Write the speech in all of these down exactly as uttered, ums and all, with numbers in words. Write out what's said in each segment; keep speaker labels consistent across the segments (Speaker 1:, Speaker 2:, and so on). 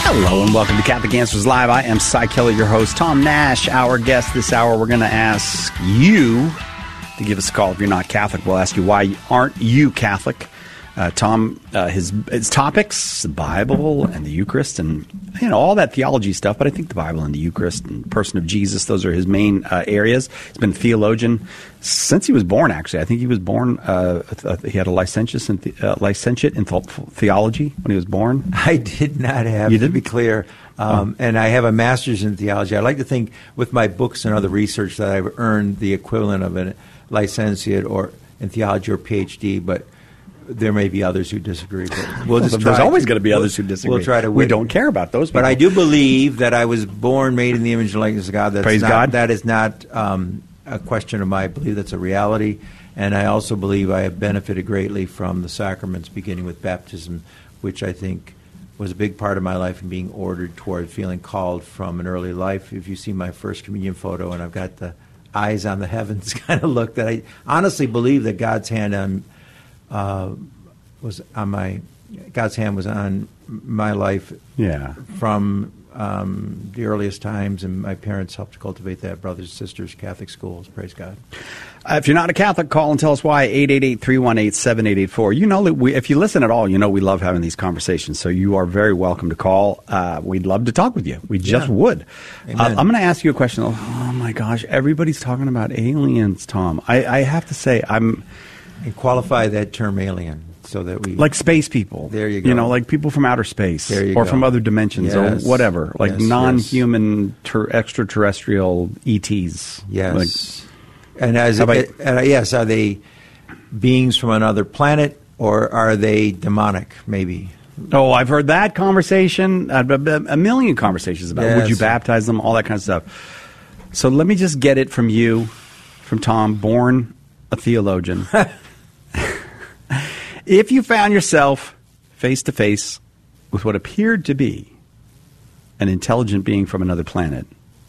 Speaker 1: Hello and welcome to Catholic Answers Live. I am Cy Kelly, your host. Tom Nash, our guest this hour. We're going to ask you to give us a call if you're not Catholic. We'll ask you why aren't you Catholic. Uh, Tom, uh, his his topics, the Bible and the Eucharist and you know all that theology stuff, but I think the Bible and the Eucharist and the person of Jesus, those are his main uh, areas. He's been a theologian since he was born, actually. I think he was born, uh, he had a licentiate in, the, uh, licentiate in th- theology when he was born.
Speaker 2: I did not have,
Speaker 1: you
Speaker 2: to
Speaker 1: didn't?
Speaker 2: be clear, um, oh. and I have a master's in theology. I like to think with my books and other research that I've earned the equivalent of a licentiate or in theology or PhD, but there may be others who disagree. But we'll just
Speaker 1: well,
Speaker 2: try
Speaker 1: there's always
Speaker 2: to,
Speaker 1: going to be
Speaker 2: we'll,
Speaker 1: others who disagree.
Speaker 2: We'll try to.
Speaker 1: We don't care about those people.
Speaker 2: But I do believe that I was born, made in the image and likeness of God. That's
Speaker 1: Praise
Speaker 2: not,
Speaker 1: God.
Speaker 2: That is not um, a question of mine. I believe that's a reality. And I also believe I have benefited greatly from the sacraments, beginning with baptism, which I think was a big part of my life and being ordered toward feeling called from an early life. If you see my first communion photo, and I've got the eyes on the heavens kind of look, that I honestly believe that God's hand on uh, was on my God's hand was on my life.
Speaker 1: Yeah.
Speaker 2: From um, the earliest times, and my parents helped to cultivate that. Brothers and sisters, Catholic schools. Praise God.
Speaker 1: Uh, if you're not a Catholic, call and tell us why. eight eight eight, three one eight, seven eight eight four. You know that we, if you listen at all, you know we love having these conversations. So you are very welcome to call. Uh, we'd love to talk with you. We just
Speaker 2: yeah.
Speaker 1: would. Uh, I'm going to ask you a question. Oh my gosh, everybody's talking about aliens, Tom. I, I have to say, I'm.
Speaker 2: And qualify that term alien. So that we
Speaker 1: like space people.
Speaker 2: There you go.
Speaker 1: You know, like people from outer space
Speaker 2: there you
Speaker 1: or
Speaker 2: go.
Speaker 1: from other dimensions
Speaker 2: yes.
Speaker 1: or whatever. Like
Speaker 2: yes,
Speaker 1: non-human
Speaker 2: yes.
Speaker 1: ter- extraterrestrial E Ts.
Speaker 2: Yes.
Speaker 1: Like,
Speaker 2: and as
Speaker 1: about,
Speaker 2: it, uh, yes, are they beings from another planet or are they demonic? Maybe.
Speaker 1: Oh, I've heard that conversation. Uh, a million conversations about
Speaker 2: yes.
Speaker 1: would you baptize them, all that kind of stuff. So let me just get it from you, from Tom, born a theologian. If you found yourself face-to-face with what appeared to be an intelligent being from another planet,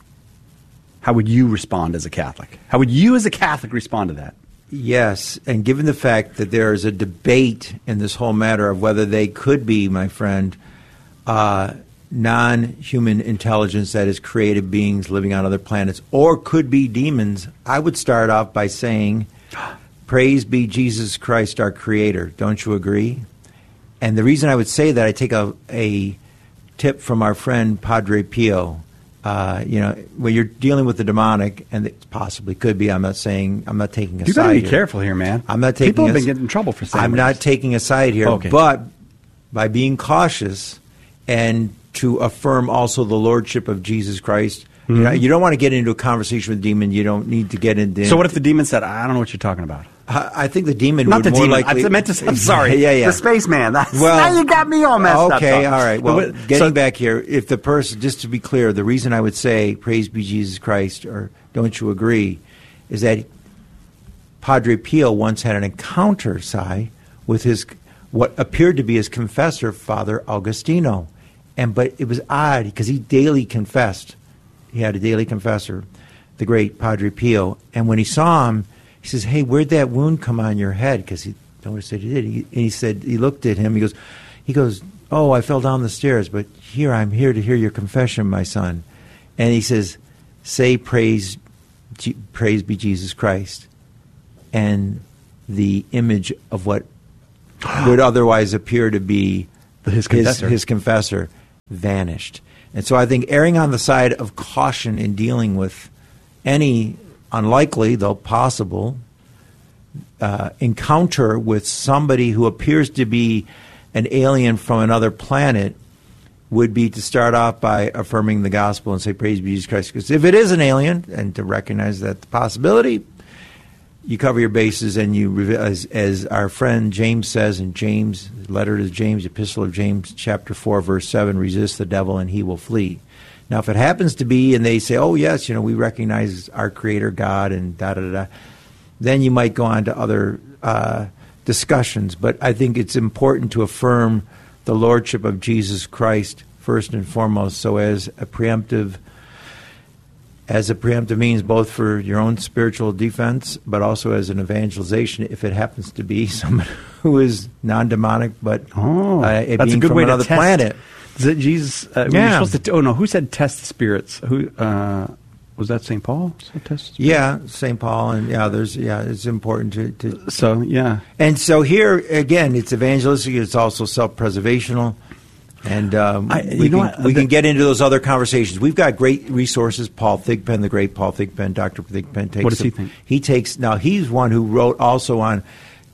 Speaker 1: how would you respond as a Catholic? How would you as a Catholic respond to that?
Speaker 2: Yes, and given the fact that there is a debate in this whole matter of whether they could be, my friend, uh, non-human intelligence, that is created beings living on other planets, or could be demons, I would start off by saying, praise be Jesus Christ, our Creator. Don't you agree? And the reason I would say that, I take a, a tip from our friend Padre Pio. Uh, you know, when you're dealing with the demonic, and it possibly could be, I'm not saying, I'm not taking a
Speaker 1: you
Speaker 2: side.
Speaker 1: You got to be
Speaker 2: here.
Speaker 1: careful here, man.
Speaker 2: I'm not taking.
Speaker 1: People have
Speaker 2: a,
Speaker 1: been getting in trouble for saying.
Speaker 2: I'm not taking a side here,
Speaker 1: okay.
Speaker 2: But by being cautious and to affirm also the lordship of Jesus Christ. Mm-hmm. You know, you don't want to get into a conversation with a demon. You don't need to get into.
Speaker 1: So what if the demon said, "I don't know what you're talking about"?
Speaker 2: I think the demon
Speaker 1: Not
Speaker 2: would
Speaker 1: the
Speaker 2: more
Speaker 1: demon.
Speaker 2: likely.
Speaker 1: I meant to. I'm sorry.
Speaker 2: yeah, yeah.
Speaker 1: The spaceman. That's,
Speaker 2: well,
Speaker 1: now you got me all messed
Speaker 2: okay,
Speaker 1: up.
Speaker 2: Okay, all right. Well,
Speaker 1: but,
Speaker 2: getting
Speaker 1: so,
Speaker 2: back here, if the person, just to be clear, the reason I would say "Praise be Jesus Christ" or "Don't you agree," is that Padre Pio once had an encounter, Cy, with his what appeared to be his confessor, Father Augustino, and but it was odd because he daily confessed. He had a daily confessor, the great Padre Pio, and when he saw him, he says, "Hey, where'd that wound come on your head?" Because he noticed that he did. He, and he said, he looked at him. He goes, he goes, "Oh, I fell down the stairs, but here I'm here to hear your confession, my son." And he says, "Say praise, G- praise be Jesus Christ," and the image of what would otherwise appear to be
Speaker 1: his confessor.
Speaker 2: his, his confessor vanished. And so I think erring on the side of caution in dealing with any unlikely, though possible, uh, encounter with somebody who appears to be an alien from another planet would be to start off by affirming the gospel and say, praise be Jesus Christ. Because if it is an alien, and to recognize that the possibility, you cover your bases and you, as, as our friend James says in James, letter to James, epistle of James, chapter four, verse seven, resist the devil and he will flee. Now, if it happens to be, and they say, oh, yes, you know, we recognize our Creator God and da-da-da-da, then you might go on to other uh, discussions. But I think it's important to affirm the Lordship of Jesus Christ first and foremost, so as a preemptive, as a preemptive means both for your own spiritual defense, but also as an evangelization, if it happens to be someone who is non-demonic, but
Speaker 1: oh,
Speaker 2: uh, a
Speaker 1: that's
Speaker 2: being
Speaker 1: a good
Speaker 2: from
Speaker 1: way
Speaker 2: another
Speaker 1: to test.
Speaker 2: planet.
Speaker 1: It's Is it Jesus? Uh,
Speaker 2: Yeah.
Speaker 1: You're supposed to, oh, no. Who said test the spirits? Who uh, was that Saint Paul? So test the
Speaker 2: Yeah, Saint Paul, and yeah, there's yeah, it's important to, to.
Speaker 1: So, yeah.
Speaker 2: And so here again, it's evangelistic. It's also self-preservational, and um,
Speaker 1: I- you
Speaker 2: we
Speaker 1: know
Speaker 2: can
Speaker 1: what?
Speaker 2: we
Speaker 1: The-
Speaker 2: can get into those other conversations. We've got great resources. Paul Thigpen, the great Paul Thigpen, Doctor Thigpen takes.
Speaker 1: What does he
Speaker 2: some-
Speaker 1: think?
Speaker 2: He takes now. He's one who wrote also on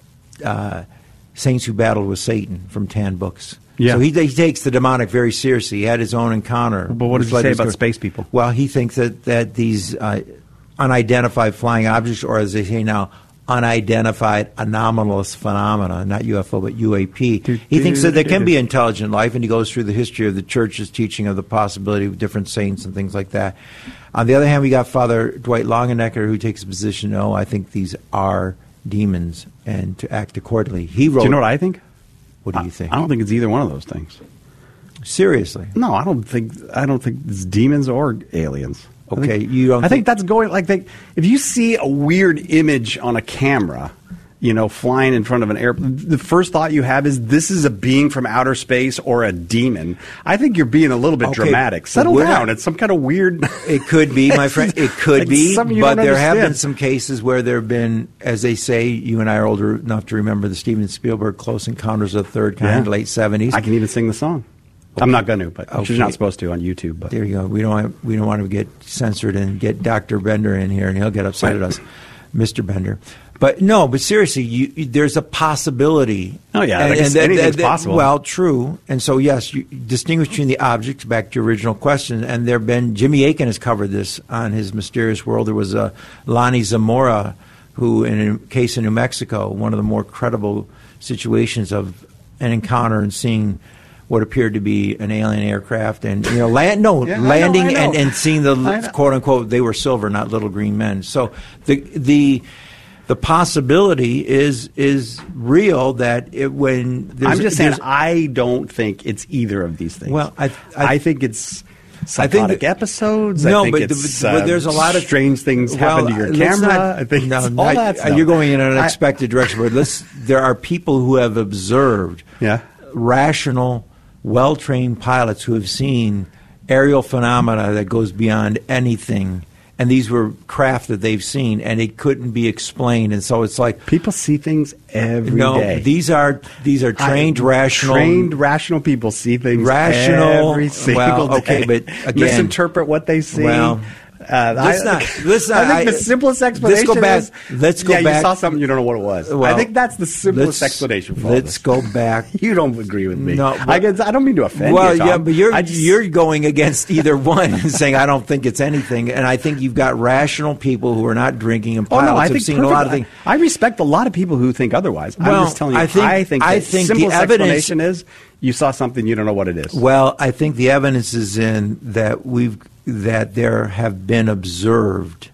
Speaker 2: uh, saints who battled with Satan from Tan Books.
Speaker 1: Yeah.
Speaker 2: So he, he takes the demonic very seriously. He had his own encounter.
Speaker 1: But what does
Speaker 2: which
Speaker 1: he
Speaker 2: led
Speaker 1: say
Speaker 2: to his
Speaker 1: about
Speaker 2: go-
Speaker 1: space people?
Speaker 2: Well, he thinks that, that these uh, unidentified flying objects, or as they say now, unidentified anomalous phenomena, not U F O, but U A P.
Speaker 1: Do,
Speaker 2: He thinks
Speaker 1: do,
Speaker 2: that there
Speaker 1: do,
Speaker 2: can
Speaker 1: do.
Speaker 2: be intelligent life, and he goes through the history of the church's teaching of the possibility of different saints and things like that. On the other hand, we got Father Dwight Longenecker, who takes a position, no, I think these are demons, and to act accordingly. He wrote...
Speaker 1: Do you know what I think?
Speaker 2: What do you think?
Speaker 1: I don't think it's either one of those things.
Speaker 2: Seriously.
Speaker 1: No, I don't think. I don't think it's demons or aliens. I
Speaker 2: Okay,
Speaker 1: think-
Speaker 2: you don't
Speaker 1: I think
Speaker 2: think-
Speaker 1: that's going like they, if you see a weird image on a camera, you know, flying in front of an airplane, the first thought you have is this is a being from outer space or a demon. I think you're being a little bit
Speaker 2: Okay,
Speaker 1: dramatic.
Speaker 2: but
Speaker 1: Settle
Speaker 2: we're
Speaker 1: down.
Speaker 2: not-
Speaker 1: It's some kind of weird.
Speaker 2: It could be, my friend. It could
Speaker 1: Like
Speaker 2: be,
Speaker 1: something you
Speaker 2: but
Speaker 1: don't
Speaker 2: there have been
Speaker 1: understand.
Speaker 2: some cases where there have been, as they say, you and I are older enough to remember the Steven Spielberg Close Encounters of the Third Kind,
Speaker 1: Yeah.
Speaker 2: late seventies.
Speaker 1: I can even sing the song. I'm not going to, but
Speaker 2: Okay.
Speaker 1: you're not supposed to on YouTube. But
Speaker 2: There you go. We don't want, we don't want to get censored and get Doctor Bender in here, and he'll get upset at us, Mister Bender. But no, but seriously, you, you, there's a possibility.
Speaker 1: Oh, yeah,
Speaker 2: And-
Speaker 1: like
Speaker 2: and
Speaker 1: it's-
Speaker 2: that-
Speaker 1: anything's
Speaker 2: that-
Speaker 1: possible.
Speaker 2: Well, true. And so, yes, you distinguish between the objects, back to your original question, and there have been, Jimmy Akin has covered this on his Mysterious World. There was uh, Lonnie Zamora, who, in a case in New Mexico, one of the more credible situations of an encounter and seeing what appeared to be an alien aircraft, and you know, land no
Speaker 1: Yeah, I know,
Speaker 2: landing
Speaker 1: I know.
Speaker 2: and, and seeing the
Speaker 1: I know.
Speaker 2: quote unquote they were silver, not little green men. So the the the possibility is is real that it, when there's,
Speaker 1: I'm just saying,
Speaker 2: there's-
Speaker 1: I don't think it's either of these things.
Speaker 2: Well, I- I-
Speaker 1: I think it's
Speaker 2: I think
Speaker 1: psychotic
Speaker 2: that-
Speaker 1: episodes.
Speaker 2: No,
Speaker 1: I think
Speaker 2: but,
Speaker 1: it's,
Speaker 2: but, but
Speaker 1: uh,
Speaker 2: there's a lot of
Speaker 1: strange things
Speaker 2: well,
Speaker 1: happen to your
Speaker 2: let's
Speaker 1: camera.
Speaker 2: not-
Speaker 1: I think
Speaker 2: no,
Speaker 1: it's all
Speaker 2: not-
Speaker 1: that stuff.
Speaker 2: You're going in an
Speaker 1: I-
Speaker 2: unexpected direction. But let's, there are people who have observed
Speaker 1: Yeah.
Speaker 2: rational, well-trained pilots who have seen aerial phenomena that goes beyond anything. And these were craft that they've seen, and it couldn't be explained. And so it's like,
Speaker 1: People see things every day.
Speaker 2: no, these are these are trained,
Speaker 1: I-
Speaker 2: rational,
Speaker 1: trained, rational people see things
Speaker 2: Rational-
Speaker 1: every single
Speaker 2: well, okay,
Speaker 1: day.
Speaker 2: but again-
Speaker 1: misinterpret what they see.
Speaker 2: Well,
Speaker 1: uh,
Speaker 2: let's
Speaker 1: I,
Speaker 2: not- let's
Speaker 1: I
Speaker 2: not-
Speaker 1: think the
Speaker 2: I-
Speaker 1: simplest
Speaker 2: let's
Speaker 1: explanation
Speaker 2: go back-
Speaker 1: is
Speaker 2: let's go
Speaker 1: yeah,
Speaker 2: back-
Speaker 1: you saw something you don't know what it was. I
Speaker 2: Well,
Speaker 1: think that's the simplest
Speaker 2: let's-
Speaker 1: explanation for all
Speaker 2: Let's
Speaker 1: this.
Speaker 2: go back.
Speaker 1: You don't agree with me.
Speaker 2: No,
Speaker 1: I, guess, I don't mean to offend
Speaker 2: Well,
Speaker 1: you, Tom.
Speaker 2: yeah, but you're
Speaker 1: I just-
Speaker 2: you're going against either one and saying I don't think it's anything, and I think you've got rational people who are not drinking and
Speaker 1: Oh
Speaker 2: pilots
Speaker 1: no, I
Speaker 2: have
Speaker 1: think
Speaker 2: seen a lot of
Speaker 1: perfect-
Speaker 2: things.
Speaker 1: I, I respect a lot of people who think otherwise.
Speaker 2: Well,
Speaker 1: I'm just telling you.
Speaker 2: I think-
Speaker 1: I think,
Speaker 2: I
Speaker 1: the
Speaker 2: think the
Speaker 1: simplest
Speaker 2: evidence-
Speaker 1: explanation is you saw something you don't know what it is.
Speaker 2: Well, I think the evidence is in that we've that there have been observed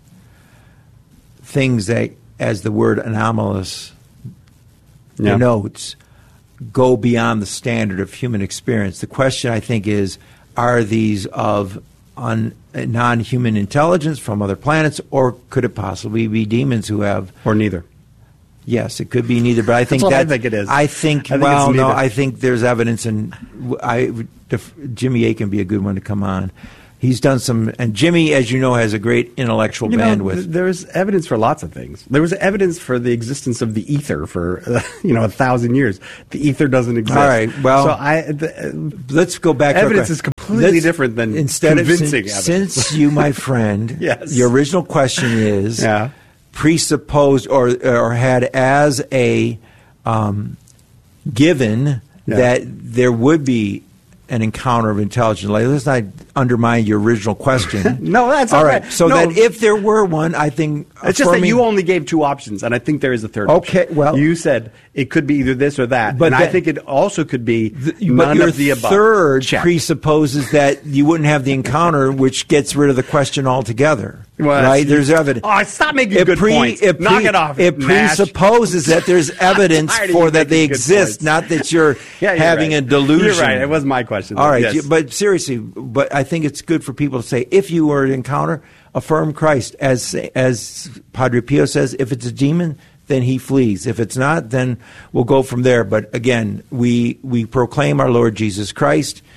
Speaker 2: things that, as the word anomalous
Speaker 1: Yeah.
Speaker 2: denotes, go beyond the standard of human experience. The question, I think, is: are these of un, non-human intelligence from other planets, or could it possibly be demons who have?
Speaker 1: Or neither.
Speaker 2: Yes, it could be neither. But I think
Speaker 1: what I
Speaker 2: that
Speaker 1: think it is.
Speaker 2: I think.
Speaker 1: I think
Speaker 2: well,
Speaker 1: it's
Speaker 2: no,
Speaker 1: neither.
Speaker 2: I think there's evidence, and I Jimmy A can be a good one to come on. He's done some, and Jimmy, as you know, has a great intellectual
Speaker 1: You know,
Speaker 2: bandwidth.
Speaker 1: th- there's evidence for lots of things. There was evidence for the existence of the ether for uh, you know a thousand years. The ether doesn't exist.
Speaker 2: All right, well,
Speaker 1: so I the,
Speaker 2: Let's go back.
Speaker 1: Evidence
Speaker 2: to
Speaker 1: is completely different than
Speaker 2: instead
Speaker 1: convincing
Speaker 2: of
Speaker 1: evidence.
Speaker 2: since, since you, my friend,
Speaker 1: Yes.
Speaker 2: your original question is
Speaker 1: Yeah.
Speaker 2: presupposed or or had as a um, given
Speaker 1: Yeah.
Speaker 2: that there would be an encounter of intelligent life. Let's not undermine your original question.
Speaker 1: No, that's
Speaker 2: all
Speaker 1: all
Speaker 2: right.
Speaker 1: right.
Speaker 2: So
Speaker 1: No.
Speaker 2: that if there were one, I think
Speaker 1: it's just that
Speaker 2: affirming-
Speaker 1: you only gave two options, and I think there is a third.
Speaker 2: Okay,
Speaker 1: option.
Speaker 2: well-
Speaker 1: you said it could be either this or that,
Speaker 2: But
Speaker 1: and I
Speaker 2: that-
Speaker 1: think it also could be
Speaker 2: Th-
Speaker 1: none
Speaker 2: but your
Speaker 1: of the above.
Speaker 2: third
Speaker 1: Check.
Speaker 2: presupposes that you wouldn't have the encounter, which gets rid of the question altogether.
Speaker 1: Well,
Speaker 2: right?
Speaker 1: that's-
Speaker 2: There's evidence.
Speaker 1: Oh, stop making good points.
Speaker 2: It
Speaker 1: Knock it off,
Speaker 2: It
Speaker 1: Nash.
Speaker 2: presupposes that there's evidence
Speaker 1: tired of
Speaker 2: for
Speaker 1: you
Speaker 2: that they
Speaker 1: making good
Speaker 2: exist,
Speaker 1: points.
Speaker 2: not that you're
Speaker 1: Yeah, you're
Speaker 2: having
Speaker 1: right.
Speaker 2: a delusion.
Speaker 1: You're right. It was my question.
Speaker 2: All right,
Speaker 1: Yes.
Speaker 2: you- but seriously, but I think it's good for people to say, if you were to encounter, affirm Christ, as as Padre Pio says. If it's a demon, then he flees. If it's not, then we'll go from there. But again, we we proclaim our Lord Jesus Christ,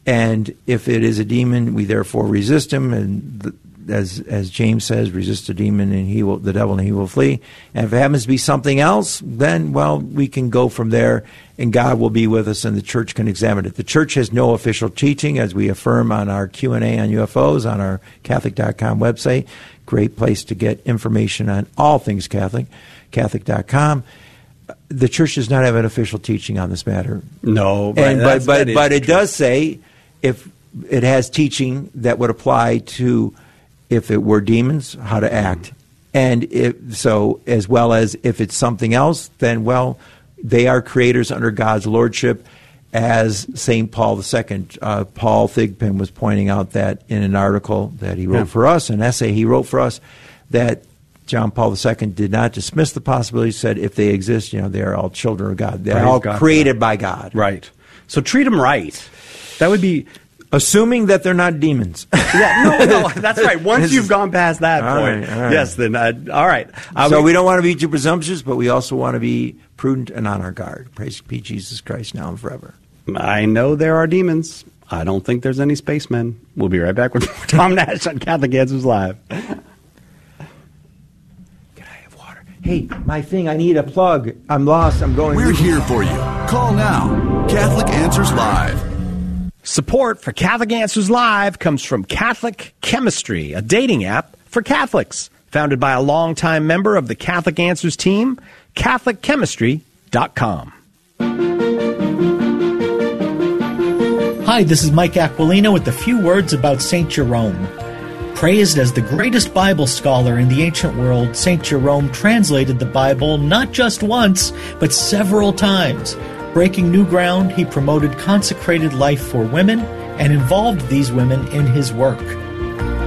Speaker 2: And if it is a demon, we therefore resist him. And the, as as James says, resist the demon and he will, the devil and he will flee. And if it happens to be something else, then, well, we can go from there and God will be with us and the church can examine it. The church has no official teaching, as we affirm on our Q and A on U F Os on our Catholic dot com website. Great place to get information on all things Catholic, Catholic dot com. The church does not have an official teaching on this matter.
Speaker 1: No, but
Speaker 2: and, but but, but it
Speaker 1: true.
Speaker 2: does say if it has teaching that would apply to if it were demons, how to act. And if, so as well as if it's something else, then, well, they are creators under God's lordship, as Saint Paul the Second. Uh, Paul Thigpen was pointing out that in an article that he wrote yeah. for us, an essay he wrote for us, that John Paul the Second did not dismiss the possibility, said if they exist, you know, they are all children of God. They're Praise all God created by God.
Speaker 1: Right. So treat them right. That would be...
Speaker 2: Assuming that they're not demons.
Speaker 1: Yeah, no, no, that's right. Once you've gone past that
Speaker 2: all
Speaker 1: point,
Speaker 2: right, all right.
Speaker 1: yes, then, uh, all right. Uh,
Speaker 2: so we, we don't want to be too presumptuous, but we also want to be prudent and on our guard. Praise be Jesus Christ now and forever.
Speaker 1: I know there are demons. I don't think there's any spacemen. We'll be right back with Tom Nash on Catholic Answers Live.
Speaker 2: Can I have water? Hey, my thing, I need a plug. I'm lost. I'm going.
Speaker 3: We're here for you. Call now. Catholic Answers Live.
Speaker 1: Support for Catholic Answers Live comes from Catholic Chemistry, a dating app for Catholics. Founded by a longtime member of the Catholic Answers team, Catholic Chemistry dot com.
Speaker 4: Hi, this is Mike Aquilino with a few words about Saint Jerome. Praised as the greatest Bible scholar in the ancient world, Saint Jerome translated the Bible not just once, but several times. Breaking new ground, he promoted consecrated life for women and involved these women in his work.